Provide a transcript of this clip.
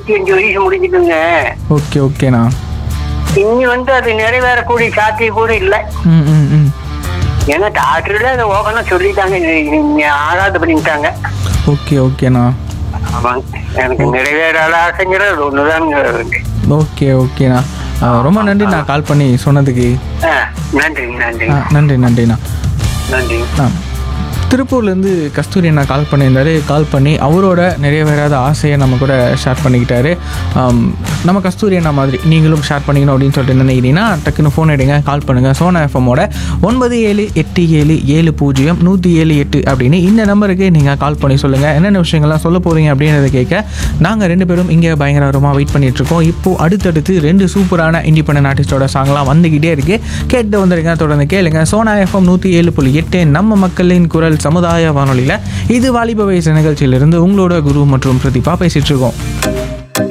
25 வயசு முடிஞ்சுட்டுங்க. ஓகே ஓகேண்ணா. இனி அது நிறைவேறக்கூடிய சாத்தியம் கூட இல்லை. ம் ம் ம். ஏன்னா டாக்டர்ல அதை ஓகனா சொல்லிட்டாங்க, நீங்க ஆகாது பண்ணிட்டாங்க. ஓகே ஓகேண்ணா. ஆமாங்க, எனக்கு நிறைவேறாத ஆசைங்கிறது ஒண்ணுதாங்க. ஓகே ஓகேண்ணா. ரொம்ப நன்றி நான் கால் பண்ணி சொன்னதுக்கு. நன்றி நன்றி நன்றி நன்றிண்ணா. நன்றி. திருப்பூர்லேருந்து கஸ்தூரி அண்ணா கால் பண்ணியிருந்தாரு. கால் பண்ணி அவரோட நிறைவேறாத ஆசையை நம்ம கூட ஷேர் பண்ணிக்கிட்டாரு. நம்ம கஸ்தூரி அண்ணா மாதிரி நீங்களும் ஷேர் பண்ணிக்கணும் அப்படின்னு சொல்லிட்டு நினைக்கிறீங்கன்னா டக்குன்னு ஃபோன் எடுங்க, கால் பண்ணுங்கள். சோனா எஃப்எம்மோட 9787700178 அப்படின்னு இந்த நம்பருக்கு நீங்கள் கால் பண்ணி சொல்லுங்கள் என்னென்ன விஷயங்கள்லாம் சொல்ல போகிறீங்க அப்படின்றத கேட்க நாங்கள் 2 பேரும் இங்கே பயங்கரமாக வெயிட் பண்ணிகிட்ருக்கோம். இப்போது அடுத்தடுத்து 2 சூப்பரான இண்டிபெண்டன்ட் ஆர்டிஸ்டோட சாங்லாம் வந்துக்கிட்டே இருக்குது. கேட்டு வந்துடுங்க, தொடர்ந்து கேளுங்க. சோனா எஃப்எம் 107.8 நம்ம மக்களின் குரல் சமுதாய வானொலியில் இது வாலிப வயசு நிகழ்ச்சியிலிருந்து உங்களோட குரு மற்றும் பிரதீபா பேசிகிட்டு இருக்கோம்.